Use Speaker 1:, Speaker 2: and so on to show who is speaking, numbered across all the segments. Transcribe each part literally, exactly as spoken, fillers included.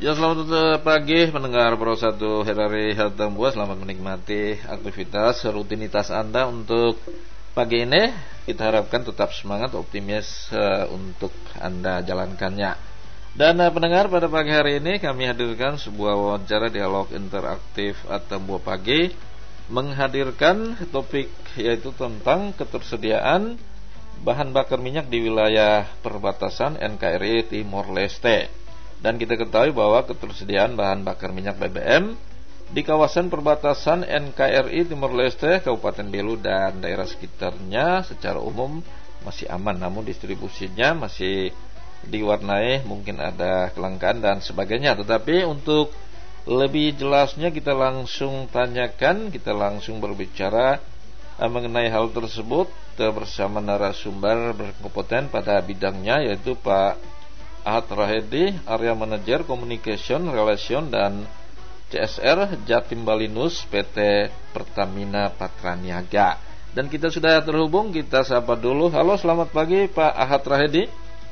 Speaker 1: Ya, selamat pagi pendengar Pro satu R R I Hartambua. Selamat menikmati aktivitas rutinitas Anda untuk pagi ini. Kita harapkan tetap semangat, optimis uh, untuk Anda jalankannya. Dan uh, pendengar, pada pagi hari ini kami hadirkan sebuah wawancara dialog interaktif Hartambua pagi, menghadirkan topik yaitu tentang ketersediaan bahan bakar minyak di wilayah perbatasan N K R I Timor Leste. Dan kita ketahui bahwa ketersediaan bahan bakar minyak B B M di kawasan perbatasan N K R I Timor Leste, Kabupaten Belu dan daerah sekitarnya secara umum masih aman, namun distribusinya masih diwarnai mungkin ada kelangkaan dan sebagainya. Tetapi untuk lebih jelasnya kita langsung tanyakan, kita langsung berbicara mengenai hal tersebut bersama narasumber berkompeten pada bidangnya, yaitu Pak Ahad Rahedi, Area Manager Communication Relation dan C S R Jatim Balinus P T Pertamina Patraniaga. Dan kita sudah terhubung, kita sapa dulu. Halo, selamat pagi Pak Ahad Rahedi.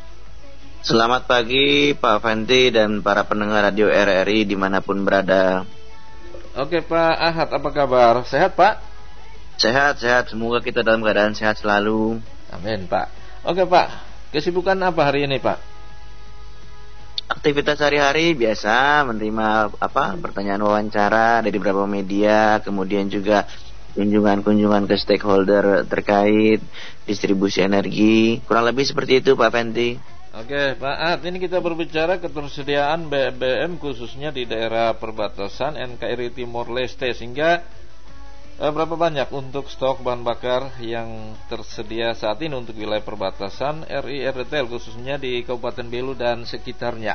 Speaker 2: Selamat pagi Pak Fenty dan para pendengar radio R R I dimanapun berada.
Speaker 1: Oke Pak Ahad, apa kabar? Sehat Pak?
Speaker 2: Sehat, sehat. Semoga kita dalam keadaan sehat selalu.
Speaker 1: Amin Pak. Oke Pak, kesibukan apa hari ini Pak?
Speaker 2: Aktivitas sehari-hari biasa, menerima apa pertanyaan wawancara dari beberapa media, kemudian juga kunjungan-kunjungan ke stakeholder terkait distribusi energi. Kurang lebih seperti itu Pak Fenty.
Speaker 1: Oke Pak Ahad, ini kita berbicara ketersediaan B B M khususnya di daerah perbatasan N K R I Timor Leste, sehingga eh, berapa banyak untuk stok bahan bakar yang tersedia saat ini untuk wilayah perbatasan R I R T L khususnya di Kabupaten Belu dan sekitarnya?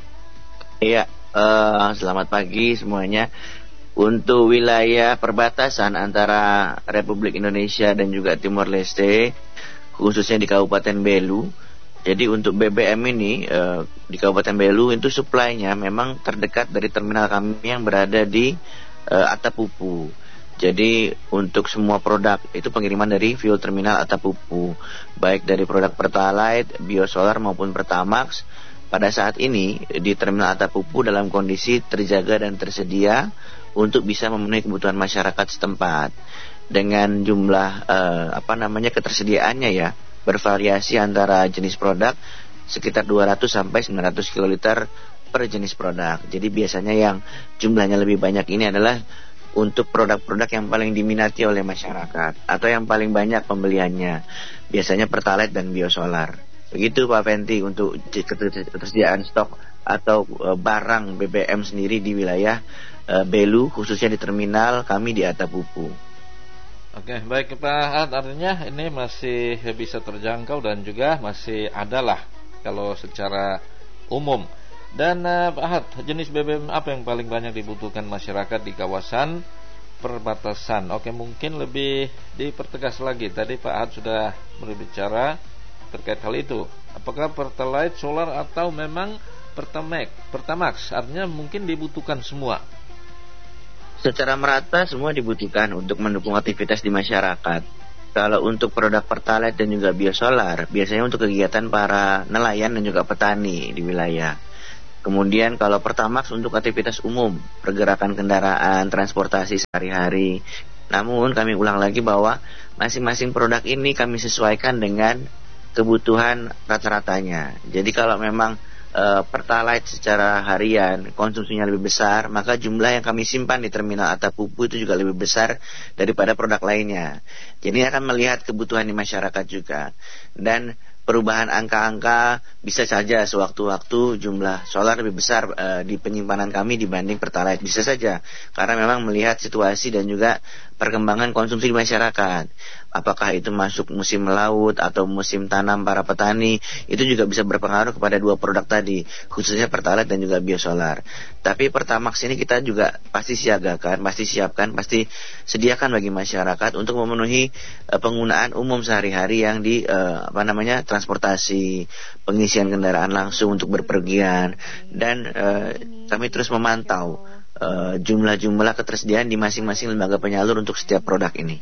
Speaker 2: Iya, uh, selamat pagi semuanya. Untuk wilayah perbatasan antara Republik Indonesia dan juga Timor Leste, khususnya di Kabupaten Belu. Jadi untuk B B M ini uh, di Kabupaten Belu itu suplainya memang terdekat dari terminal kami yang berada di uh, Atapupu. Jadi untuk semua produk itu pengiriman dari fuel terminal Atapupu, baik dari produk Pertalite, Biosolar maupun Pertamax. Pada saat ini di terminal Atapupu dalam kondisi terjaga dan tersedia untuk bisa memenuhi kebutuhan masyarakat setempat dengan jumlah eh, apa namanya ketersediaannya ya bervariasi antara jenis produk sekitar dua ratus sampai sembilan ratus kiloliter per jenis produk. Jadi biasanya yang jumlahnya lebih banyak ini adalah untuk produk-produk yang paling diminati oleh masyarakat atau yang paling banyak pembeliannya, biasanya Pertalite dan Biosolar. Begitu Pak Fenty untuk ketersediaan stok atau e, barang B B M sendiri di wilayah e, Belu, khususnya di terminal kami di Atapupu.
Speaker 1: Oke, baik Pak Ahad, artinya ini masih bisa terjangkau dan juga masih ada lah kalau secara umum. Dan uh, Pak Ahad, jenis B B M apa yang paling banyak dibutuhkan masyarakat di kawasan perbatasan? Oke, mungkin lebih dipertegas lagi. Tadi Pak Ahad sudah berbicara terkait hal itu. Apakah Pertalite, Solar atau memang Pertamax? Pertamax artinya mungkin dibutuhkan semua.
Speaker 2: Secara merata semua dibutuhkan untuk mendukung aktivitas di masyarakat. Kalau untuk produk Pertalite dan juga Biosolar, biasanya untuk kegiatan para nelayan dan juga petani di wilayah. Kemudian kalau Pertamax untuk aktivitas umum, pergerakan kendaraan, transportasi sehari-hari. Namun kami ulang lagi bahwa masing-masing produk ini kami sesuaikan dengan kebutuhan rata-ratanya. Jadi kalau memang e, Pertalite secara harian konsumsinya lebih besar, maka jumlah yang kami simpan di terminal Atapupu itu juga lebih besar daripada produk lainnya. Jadi akan melihat kebutuhan di masyarakat juga. Dan perubahan angka-angka bisa saja sewaktu-waktu jumlah solar lebih besar e, di penyimpanan kami dibanding Pertalite, bisa saja karena memang melihat situasi dan juga perkembangan konsumsi di masyarakat. Apakah itu masuk musim laut atau musim tanam para petani, itu juga bisa berpengaruh kepada dua produk tadi, khususnya Pertalite dan juga Biosolar. Tapi Pertamax ini kita juga pasti siagakan, pasti siapkan, pasti sediakan bagi masyarakat untuk memenuhi e, penggunaan umum sehari-hari yang di e, apa namanya transportasi, pengisian kendaraan langsung untuk berpergian, dan e, kami terus memantau e, jumlah-jumlah ketersediaan di masing-masing lembaga penyalur untuk setiap produk ini.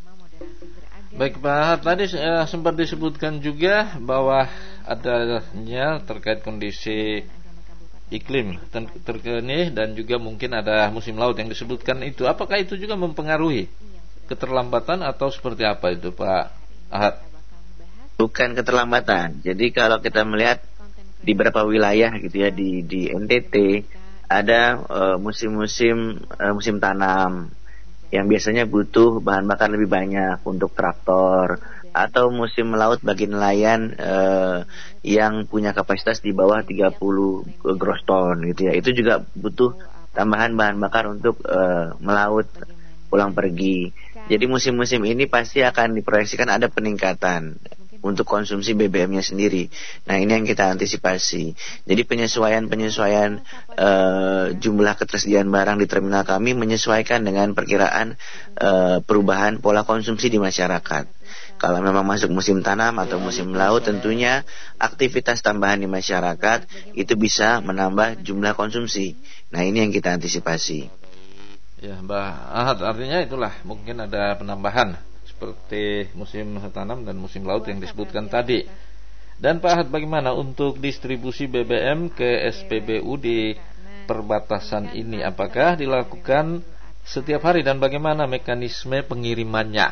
Speaker 1: Baik Pak, tadi eh, sempat disebutkan juga bahwa adanya terkait kondisi iklim ter- terkini dan juga mungkin ada musim laut yang disebutkan itu. Apakah itu juga mempengaruhi keterlambatan atau seperti apa itu Pak Ahad?
Speaker 2: Bukan keterlambatan. Jadi kalau kita melihat di beberapa wilayah gitu ya, di di N T T ada uh, musim-musim uh, musim tanam yang biasanya butuh bahan bakar lebih banyak untuk traktor, atau musim laut bagi nelayan uh, yang punya kapasitas di bawah tiga puluh gross ton gitu ya. Itu juga butuh tambahan bahan bakar untuk uh, melaut pulang pergi. Jadi musim-musim ini pasti akan diproyeksikan ada peningkatan untuk konsumsi B B M-nya sendiri. Nah, ini yang kita antisipasi. Jadi penyesuaian-penyesuaian uh, jumlah ketersediaan barang di terminal kami menyesuaikan dengan perkiraan uh, perubahan pola konsumsi di masyarakat. Kalau memang masuk musim tanam atau musim laut, tentunya aktivitas tambahan di masyarakat itu bisa menambah jumlah konsumsi. Nah, ini yang kita antisipasi.
Speaker 1: Ya, Mbak Ahad, artinya itulah mungkin ada penambahan seperti musim tanam dan musim laut yang disebutkan tadi. Dan Pak Ahad, bagaimana untuk distribusi B B M ke S P B U di perbatasan ini? Apakah dilakukan setiap hari dan bagaimana mekanisme pengirimannya?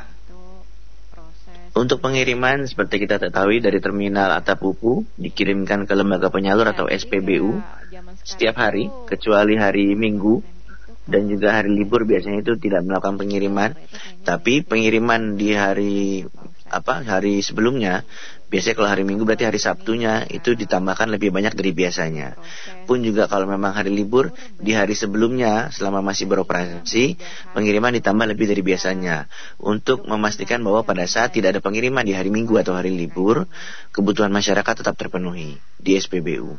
Speaker 2: Untuk pengiriman seperti kita ketahui dari terminal Atapupu dikirimkan ke lembaga penyalur atau S P B U setiap hari kecuali hari Minggu dan juga hari libur, biasanya itu tidak melakukan pengiriman. Tapi pengiriman di hari apa hari sebelumnya, biasanya kalau hari Minggu berarti hari Sabtunya itu ditambahkan lebih banyak dari biasanya. Pun juga kalau memang hari libur, di hari sebelumnya selama masih beroperasi, pengiriman ditambah lebih dari biasanya untuk memastikan bahwa pada saat tidak ada pengiriman di hari Minggu atau hari libur, kebutuhan masyarakat tetap terpenuhi di S P B U.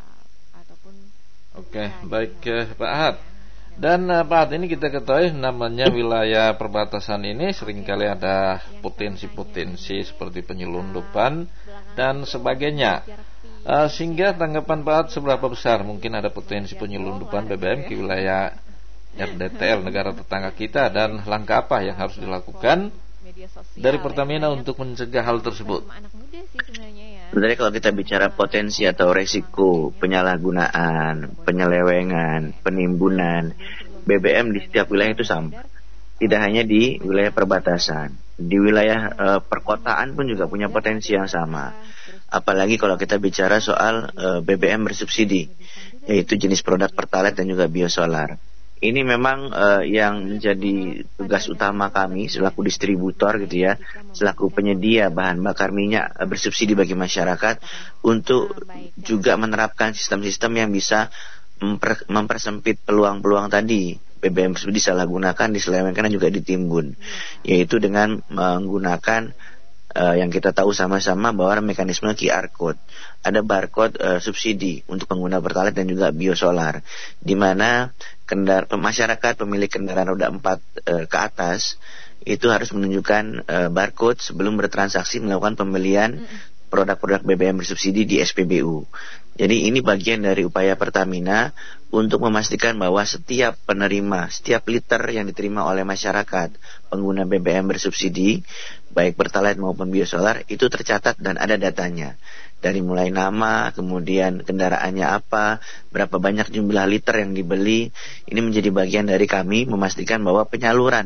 Speaker 1: Oke, baik Pak Ahad. Dan uh, Pak Ahad, ini kita ketahui namanya wilayah perbatasan ini seringkali ada potensi-potensi seperti penyelundupan dan sebagainya. Uh, sehingga tanggapan Pak Ahad, seberapa besar mungkin ada potensi penyelundupan B B M ke wilayah R D T L, negara tetangga kita, dan langkah apa yang harus dilakukan dari Pertamina untuk mencegah hal tersebut?
Speaker 2: Sebenarnya kalau kita bicara potensi atau resiko penyalahgunaan, penyelewengan, penimbunan B B M di setiap wilayah itu sama. Tidak hanya di wilayah perbatasan, di wilayah e, perkotaan pun juga punya potensi yang sama. Apalagi kalau kita bicara soal e, B B M bersubsidi, yaitu jenis produk Pertalite dan juga biosolar. Ini memang uh, yang menjadi tugas utama kami selaku distributor gitu ya, selaku penyedia bahan bakar minyak uh, bersubsidi bagi masyarakat, untuk juga menerapkan sistem-sistem yang bisa memper, mempersempit peluang-peluang tadi B B M bersubsidi disalahgunakan, diselewengkan dan juga ditimbun, yaitu dengan menggunakan uh, yang kita tahu sama-sama bahwa mekanisme Q R code. Ada barcode uh, subsidi untuk pengguna Pertalite dan juga biosolar, di mana kendar masyarakat pemilik kendaraan roda empat uh, ke atas itu harus menunjukkan uh, barcode sebelum bertransaksi melakukan pembelian produk-produk B B M bersubsidi di S P B U. Jadi ini bagian dari upaya Pertamina untuk memastikan bahwa setiap penerima, setiap liter yang diterima oleh masyarakat pengguna B B M bersubsidi, baik Pertalite maupun biosolar, itu tercatat dan ada datanya. Dari mulai nama, kemudian kendaraannya apa, berapa banyak jumlah liter yang dibeli. Ini menjadi bagian dari kami memastikan bahwa penyaluran